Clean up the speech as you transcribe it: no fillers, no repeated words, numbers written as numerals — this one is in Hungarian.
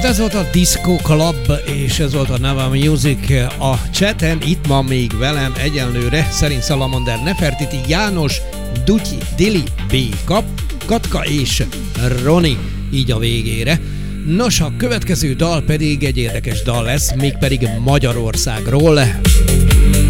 Hát ez volt a Disco Club, és ez volt a Nava Music a chaten. Itt van még velem egyenlőre Szerint Salamander, Nefertiti, János, Dutyi, Dili, B. Katka és Roni, így a végére. Nos, a következő dal pedig egy érdekes dal lesz, mégpedig Magyarországról.